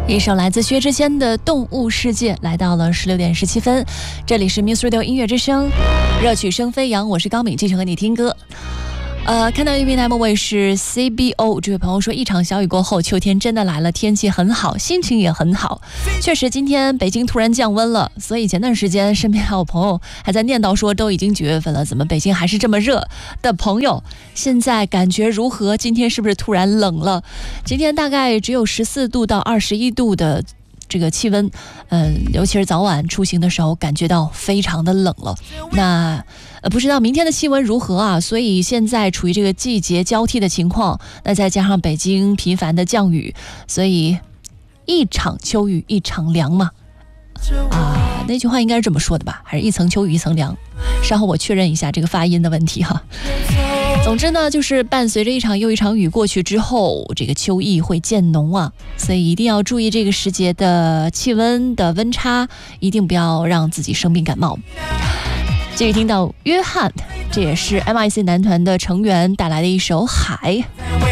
一首来自薛之谦的《动物世界》，来到了16点17分，这里是 Muse Radio 音乐之声，热曲声飞扬，我是高敏，继续和你听歌。看到一平台末尾是 CBO 这位朋友说，一场小雨过后，秋天真的来了，天气很好，心情也很好。确实，今天北京突然降温了，所以前段时间身边还有朋友还在念叨说，都已经9月份了，怎么北京还是这么热？的朋友，现在感觉如何？今天是不是突然冷了？今天大概只有14度到21度的这个气温，尤其是早晚出行的时候，感觉到非常的冷了。那不知道明天的气温如何啊？所以现在处于这个季节交替的情况，那再加上北京频繁的降雨，所以一场秋雨一场凉嘛。那句话应该是这么说的吧？还是一层秋雨一层凉？稍后我确认一下这个发音的问题哈。总之呢，就是伴随着一场又一场雨过去之后，这个秋意会渐浓啊，所以一定要注意这个时节的气温的温差，一定不要让自己生病感冒。继续听到约翰，这也是 MIC 男团的成员带来的一首《海》。